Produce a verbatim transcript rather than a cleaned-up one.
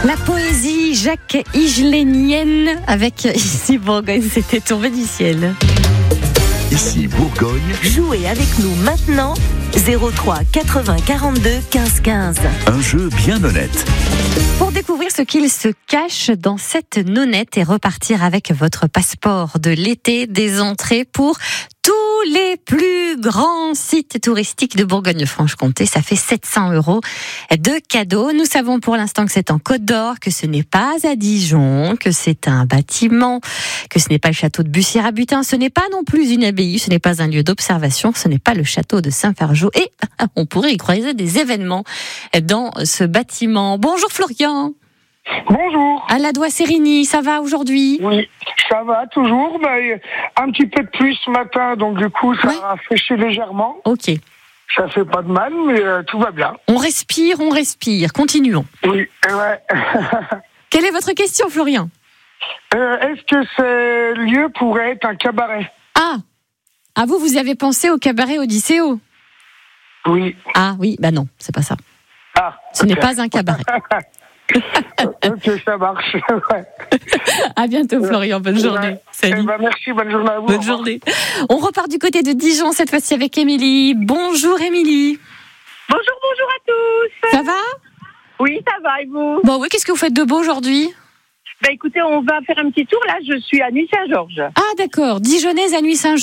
La poésie Jacques Higelenienne avec Ici Bourgogne, c'était tombé du ciel. Ici Bourgogne. Jouez avec nous maintenant, zéro trois quatre-vingts quarante-deux quinze quinze. Un jeu bien honnête. Pour découvrir ce qu'il se cache dans cette nonnette et repartir avec votre passeport de l'été, des entrées pour tous les plus grands sites touristiques de Bourgogne-Franche-Comté. Ça fait sept cents euros de cadeaux. Nous savons pour l'instant que c'est en Côte d'Or, que ce n'est pas à Dijon, que c'est un bâtiment, que ce n'est pas le château de Bussière-à-Butin, ce n'est pas non plus une abbaye, ce n'est pas un lieu d'observation, ce n'est pas le château de Saint-Fargeau. Et on pourrait y croiser des événements dans ce bâtiment. Bonjour Florian. Bonjour. À la Doigt-Sérigny, ça va aujourd'hui? Oui, ça va toujours. Mais un petit peu de pluie ce matin, donc du coup, ça ouais. a rafraîchi légèrement. Ok. Ça fait pas de mal, mais euh, tout va bien. On respire, on respire. Continuons. Oui, ouais. Quelle est votre question, Florian? euh, Est-ce que ce lieu pourrait être un cabaret? Ah, ah vous, vous avez pensé au cabaret Odysseo? Oui. Ah oui, bah non, c'est pas ça. Ah. Ce n'est pas un cabaret. Ok, ça marche. Ouais. À bientôt, Florian. Bonne journée. Ouais. Salut. Eh ben, merci, bonne journée à vous. Bonne journée. On repart du côté de Dijon, cette fois-ci avec Émilie. Bonjour, Émilie. Bonjour, bonjour à tous. Ça va? Oui, ça va, et vous? Bon, oui, qu'est-ce que vous faites de beau aujourd'hui? Bah écoutez, on va faire un petit tour. Là, je suis à Nuit-Saint-Georges. Ah, d'accord. Dijonnaise à Nuit-Saint-Georges.